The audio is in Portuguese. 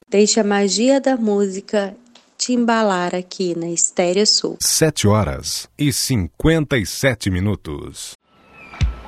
Deixe a magia da música te embalar aqui na Estéreo Sul. 7h57.